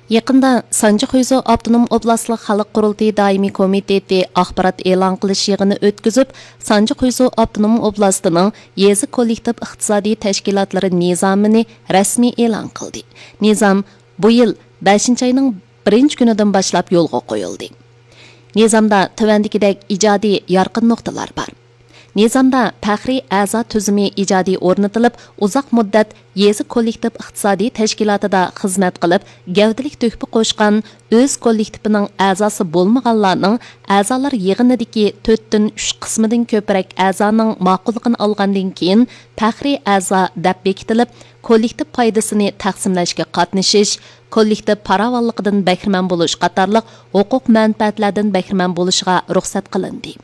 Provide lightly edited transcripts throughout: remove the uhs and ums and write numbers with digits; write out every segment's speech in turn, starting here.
Yaqında Sanji Xuyzu Avtonom Oblastlik Xalq Qurultayı Daimi Komiteti axborot e'lon qilish yig'ini o'tkazib, Sanji Xuyzu Avtonom Oblastining yezi kollektiv iqtisodiy tashkilotlari nizomini rasmiy e'lon qildi. Nizom bu yil 5-oyning 1-kunidan boshlab yo'lga qo'yildi. Nizomda tuvandikidek ijodiy yorqin nuqtalar bor. Nizamda faxriy a'zo tuzumi ijodiy o'rnatilib, uzoq muddat yezi kollektiv iqtisodiy tashkilotida xizmat qilib, gavdalik to'hfa qo'shgan o'z kollektivining a'zosi bo'lmaganlarning a'zolar yig'inidagi 4dan 3 qismidan ko'proq a'zoning ma'qulligini olgandan keyin faxriy a'zo deb bekitilib, kollektiv foydasini taqsimlashga qatnashish, kollektiv farovonligidan bahramand bo'lish qatorliq huquq manfaatlardan bahramand bo'lishga ruxsat qilindi.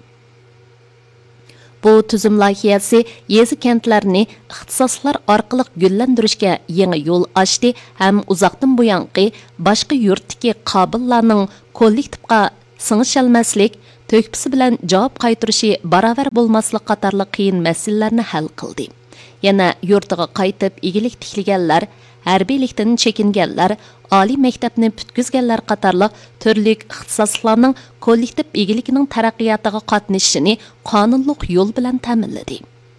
Bu tuzum loyihasi yezi kentlarni ixtisoslar orqali gullantirishga yangi yo'l ochdi ham uzoqdan buyanqi boshqa yurtdagi qobillarning kollektivga sing'isholmaslik, to'kpisi bilan javob qaytarishi barobar bo'lmaslik qatorli qiyin masalalarni hal qildi. Yana yurtiga qaytib egilik tiklaganlar, harbiylikdan chekinganlar, oliy maktabni putkizganlar qatorli turli ixtisoslarning kollektiv egiligining taraqqiyotiga qatnashishini qonunliq yo'l bilan ta'minladi.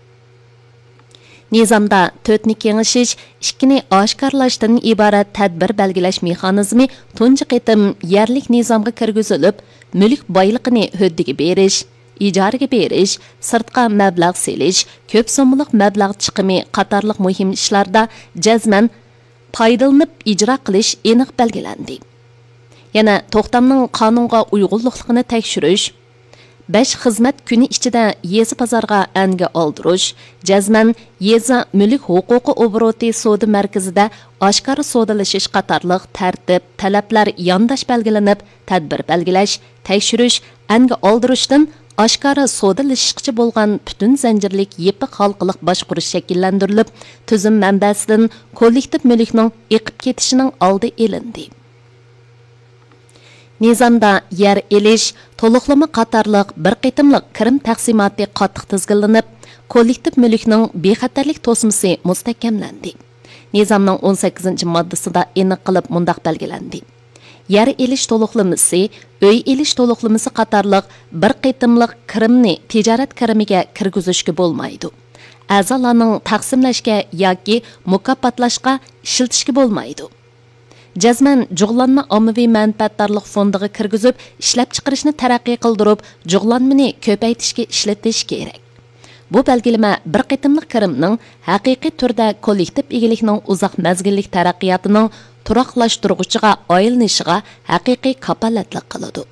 Nizomda 4ni kengashish, 2ni oshkorlashdan iborat tadbir belgilash mexanizmi tunji qitim yerlik nizomga kirgizilib, mulk boyligini huddiga berish, ijaraga berish, sirtqa mablag' selish, ko'p so'mliq mablag' chiqimi qatorliq muhim ishlarda jazman foydalanib ijro qilish aniq belgilandi. Yana to'xtamning qonunga uyg'unlikligini tekshirish, 5 xizmat kuni ichida yezi bozorga anga oldirish, jazman yezi mulk huquqi obroti savdo markazida oshkor savdolashish qatorliq tartib, talablar yondash belgilanib, tadbir belgilash, tekshirish, anga oldirishdan oshkora savdolashishchi bo'lgan butun zanjirlik yepiq xalqiliq boshqurish shakllantirilib, tuzum manbasidan kollektiv mulkning eqib ketishining oldi elindi. Nizomda yer elish, to'liqlama qatorliq bir qitimliq kirim taqsimoti qattiq tizginlanib, kollektiv mulkning bexatarlik to'smasi mustahkamlandi. Nizomning 18-moddasida aniq qilib mundaq belgilandi. Yer elish to'liqlamasi, uy elish to'liqlamasi qatorliq bir qitimliq kirimni tijorat kirimiga kirgizishga bo'lmaydi. A'zolarning taqsimlashga yoki mukofotlashga ishlatishga bo'lmaydi. Jazman jug'lanma ommaviy manfaatdorlik fondiga kirgizib, ishlab chiqarishni taraqqiy qildirib, jug'lanmani ko'paytirishga ishlatish kerak. Bu belgilama bir qitimliq kirimning haqiqiy turda kollektiv egilikning uzoq mazgillik taraqqiyotining turaqlashtiruvchiga aylanishiga haqiqiy kapolatlik qiladi.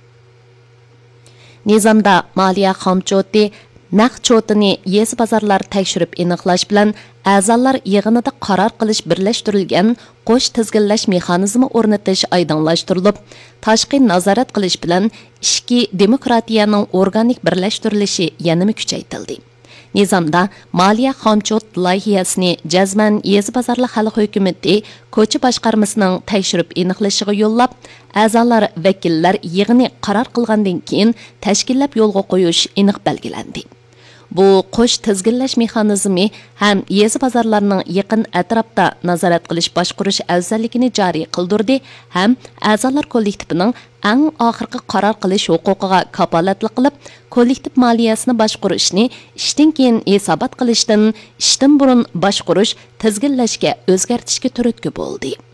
Nizomda moliya xomchoti, naq chotini yezi bozorlar tekshirib aniqlash bilan a'zolar yig'inida qaror qilish birlashtirilgan qo'sh tizginlash mexanizmi o'rnatish oydinlashtirilib, tashqi nazorat qilish bilan ishki demokratiyaning organik birlashtirilishi yanada kuchaytirildi. Nizomda moliya xomchot loyihasini jazman yezi bozorlar xalq hukumati ko'cha boshqarmasining tekshirib aniqlashiga yo'llab, a'zolar vakillar yig'ini qaror qilgandan keyin tashkillab yo'lga qo'yish aniq belgilandi. Bu qo'sh tizginlash mexanizmi ham yezi bozorlarning yaqin atrofda nazorat qilish boshqarish afzalligini joriy qildirdi, ham a'zolar kollektivining eng oxirgi qaror qilish huquqiga kapolatlik qilib, kollektiv moliyasini boshqarishni ishdan keyin hisobot qilishdan, ishdan burun boshqarish, tizginlashga o'zgartishga turtki bo'ldi.